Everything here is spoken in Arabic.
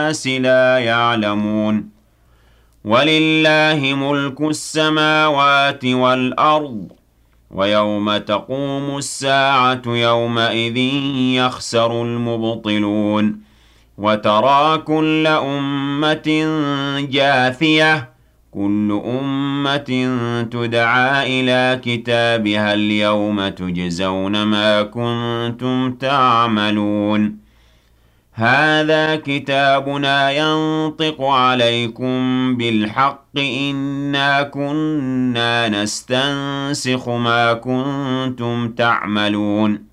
الناس لا يعلمون ولله ملك السماوات والأرض ويوم تقوم الساعة يومئذ يخسر المبطلون وترى كل أمة جاثية كل أمة تدعى إلى كتابها اليوم تجزون ما كنتم تعملون هذا كتابنا ينطق عليكم بالحق إنا كنا نستنسخ ما كنتم تعملون